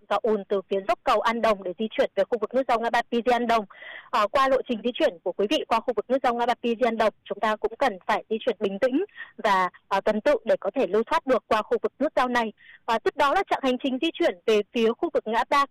và ùn từ phía dốc cầu An Đồng để di chuyển về khu vực nút giao ngã ba Pi An Đồng. Qua lộ trình di chuyển của quý vị qua khu vực nút giao ngã ba Pi An Đồng, chúng ta cũng cần phải di chuyển bình tĩnh và tuần tự để có thể lưu thoát được qua khu vực nút giao này. Tiếp đó là chặng hành trình di chuyển về phía khu vực ngã ba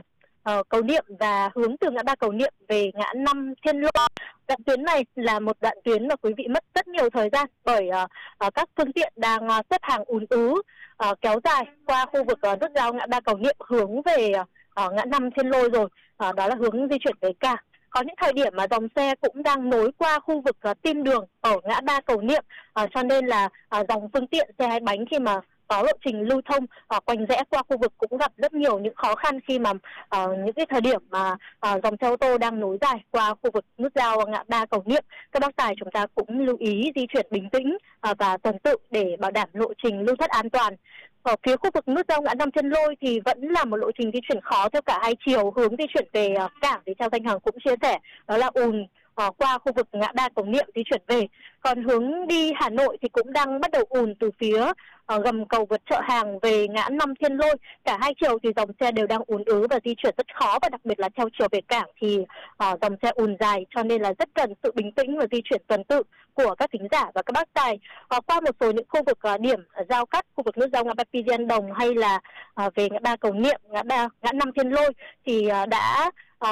Cầu Niệm và hướng từ ngã ba Cầu Niệm về ngã 5 Thiên Lôi. Đoạn tuyến này là một đoạn tuyến mà quý vị mất rất nhiều thời gian bởi các phương tiện đang xếp hàng ùn ứ kéo dài qua khu vực nút giao ngã ba Cầu Niệm hướng về ngã 5 Thiên Lôi rồi. Đó là hướng di chuyển về cảng. Có những thời điểm mà dòng xe cũng đang nối qua khu vực Tim Đường ở ngã ba Cầu Niệm, cho nên là dòng phương tiện xe hai bánh khi mà có lộ trình lưu thông quanh rẽ qua khu vực cũng gặp rất nhiều những khó khăn khi mà những cái thời điểm mà dòng xe ô tô đang nối dài qua khu vực nút giao ngã ba Cầu Niệm. Các bác tài chúng ta cũng lưu ý di chuyển bình tĩnh và tuần tự để bảo đảm lộ trình lưu thoát an toàn. Ở phía khu vực nút giao ngã 5 Thiên Lôi thì vẫn là một lộ trình di chuyển khó theo cả hai chiều. Hướng di chuyển về cảng thì theo Thanh Hằng cũng chia sẻ đó là ùn qua khu vực ngã ba Cầu Niệm di chuyển về. Còn hướng đi Hà Nội thì cũng đang bắt đầu ùn từ phía gầm cầu vượt Chợ Hàng về ngã 5 Thiên Lôi. Cả hai chiều thì dòng xe đều đang ùn ứ và di chuyển rất khó, và đặc biệt là theo chiều về cảng thì dòng xe ùn dài, cho nên là rất cần sự bình tĩnh và di chuyển tuần tự của các thính giả và các bác tài. Qua một số những khu vực điểm giao cắt khu vực nút giao ngã ba Pi An Đồng hay là về ngã ba Cầu Niệm, ngã 5 Thiên Lôi thì đã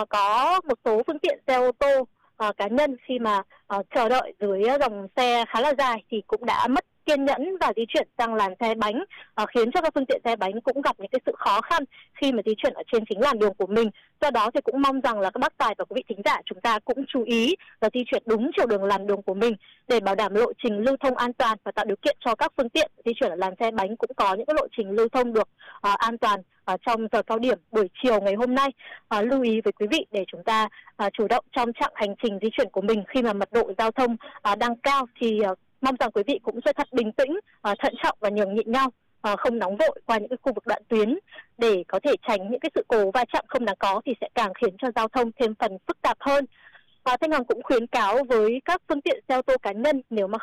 có một số phương tiện xe ô tô cá nhân khi mà chờ đợi dưới dòng xe khá là dài thì cũng đã mất kiên nhẫn và di chuyển sang làn xe bánh, khiến cho các phương tiện xe bánh cũng gặp những cái sự khó khăn khi mà di chuyển ở trên chính làn đường của mình. Do đó thì cũng mong rằng là các bác tài và quý vị thính giả chúng ta cũng chú ý và di chuyển đúng chiều đường làn đường của mình để bảo đảm lộ trình lưu thông an toàn và tạo điều kiện cho các phương tiện di chuyển ở làn xe bánh cũng có những cái lộ trình lưu thông được an toàn trong giờ cao điểm buổi chiều ngày hôm nay. Lưu ý với quý vị để chúng ta chủ động trong chặng hành trình di chuyển của mình khi mà mật độ giao thông đang cao thì mong rằng quý vị cũng sẽ thật bình tĩnh, thận trọng và nhường nhịn nhau, không nóng vội qua những cái khu vực đoạn tuyến để có thể tránh những cái sự cố va chạm không đáng có thì sẽ càng khiến cho giao thông thêm phần phức tạp hơn. Thanh Hằng cũng khuyến cáo với các phương tiện xe ô tô cá nhân nếu mà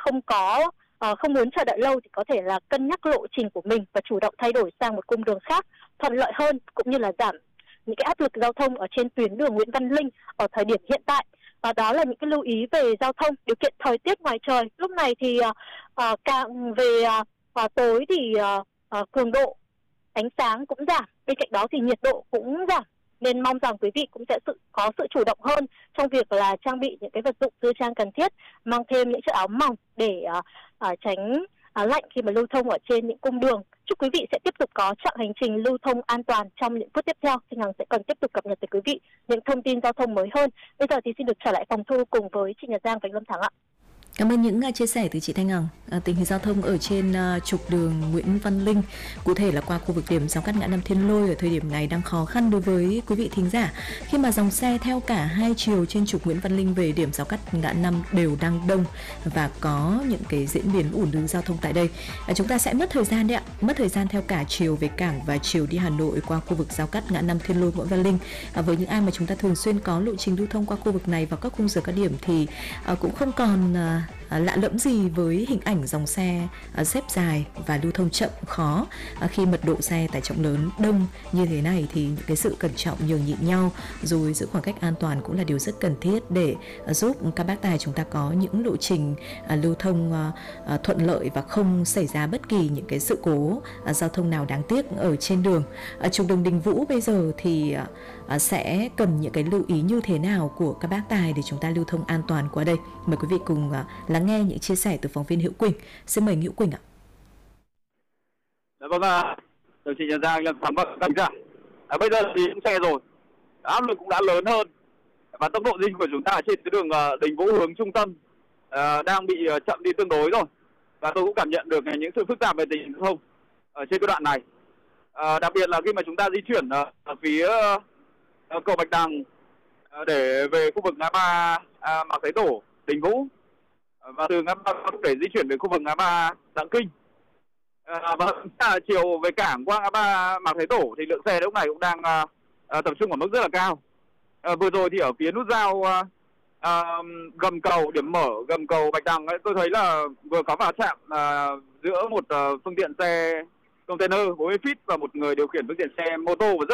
không muốn chờ đợi lâu thì có thể là cân nhắc lộ trình của mình và chủ động thay đổi sang một cung đường khác thuận lợi hơn, cũng như là giảm những cái áp lực giao thông ở trên tuyến đường Nguyễn Văn Linh ở thời điểm hiện tại. Và đó là những cái lưu ý về giao thông, điều kiện thời tiết ngoài trời. Lúc này thì càng về tối thì cường độ ánh sáng cũng giảm, bên cạnh đó thì nhiệt độ cũng giảm, nên mong rằng quý vị cũng sẽ có sự chủ động hơn trong việc là trang bị những cái vật dụng tư trang cần thiết, mang thêm những chiếc áo mỏng để tránh lạnh khi mà lưu thông ở trên những cung đường. Chúc quý vị sẽ tiếp tục có chặng hành trình lưu thông an toàn trong những phút tiếp theo. Thanh Hằng sẽ còn tiếp tục cập nhật tới quý vị những thông tin giao thông mới hơn. Bây giờ thì xin được trở lại phòng thu cùng với chị Nhật Giang và anh Lâm Thắng ạ. Cảm ơn những chia sẻ từ chị Thanh Hằng. Tình hình giao thông ở trên trục đường Nguyễn Văn Linh, cụ thể là qua khu vực điểm giao cắt ngã 5 Thiên Lôi ở thời điểm này đang khó khăn đối với quý vị thính giả, khi mà dòng xe theo cả hai chiều trên trục Nguyễn Văn Linh về điểm giao cắt ngã 5 đều đang đông và có những cái diễn biến ùn ứ giao thông tại đây. Chúng ta sẽ mất thời gian đấy ạ, mất thời gian theo cả chiều về cảng và chiều đi Hà Nội qua khu vực giao cắt ngã 5 Thiên Lôi Nguyễn Văn Linh. Với những ai mà chúng ta thường xuyên có lộ trình lưu thông qua khu vực này vào các khung giờ cao điểm thì cũng không còn lạ lẫm gì với hình ảnh dòng xe xếp dài và lưu thông chậm khó. Khi mật độ xe tải trọng lớn đông như thế này thì những cái sự cẩn trọng nhường nhịn nhau rồi giữ khoảng cách an toàn cũng là điều rất cần thiết để giúp các bác tài chúng ta có những lộ trình lưu thông thuận lợi và không xảy ra bất kỳ những cái sự cố giao thông nào đáng tiếc ở trên đường. Trục đường Đình Vũ bây giờ thì sẽ cần những cái lưu ý như thế nào của các bác tài để chúng ta lưu thông an toàn qua đây? Mời quý vị cùng lắng nghe những chia sẻ từ phóng viên Hữu Quỳnh. Xin mời Hữu Quỳnh ạ. Vâng ạ, đồng chí Trần Giang nhận phản bác đánh giả. Bây giờ thì cũng xe rồi, áp lực cũng đã lớn hơn và tốc độ di của chúng ta trên tuyến đường Đình Vũ hướng trung tâm đang bị chậm đi tương đối rồi, và tôi cũng cảm nhận được những sự phức tạp về tình hình giao thông ở trên cái đoạn này. Đặc biệt là khi mà chúng ta di chuyển ở phía cầu Bạch Đằng để về khu vực ngã ba Mạc Thái Tổ, Đình Vũ, và từ ngã ba để di chuyển về khu vực ngã ba Đặng Kinh. Và chiều về cảng qua ngã ba Mạc Thái Tổ thì lượng xe lúc này cũng đang tập trung ở mức rất là cao. Vừa rồi thì ở phía nút giao gầm cầu, điểm mở gầm cầu Bạch Đằng ấy, tôi thấy là vừa có va chạm giữa một phương tiện xe container 40 feet và một người điều khiển phương tiện xe mô tô và rất